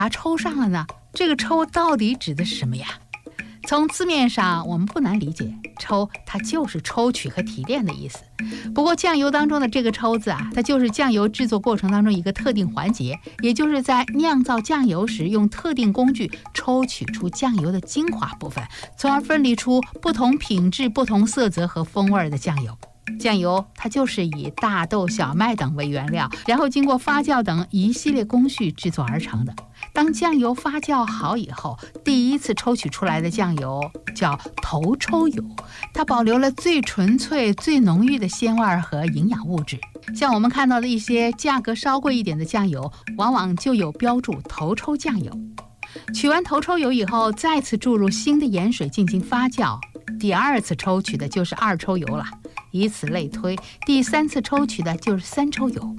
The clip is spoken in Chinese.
抽上了呢？这个抽到底指的是什么呀？从字面上我们不难理解，抽它就是抽取和提炼的意思。不过酱油当中的这个抽字它就是酱油制作过程当中一个特定环节，也就是在酿造酱油时用特定工具抽取出酱油的精华部分，从而分离出不同品质、不同色泽和风味的酱油。酱油它就是以大豆、小麦等为原料，然后经过发酵等一系列工序制作而成的。当酱油发酵好以后，第一次抽取出来的酱油叫头抽油，它保留了最纯粹、最浓郁的鲜味和营养物质。像我们看到的一些价格稍贵一点的酱油，往往就有标注头抽酱油。取完头抽油以后，再次注入新的盐水进行发酵，第二次抽取的就是二抽油了。以此类推，第三次抽取的就是三抽油。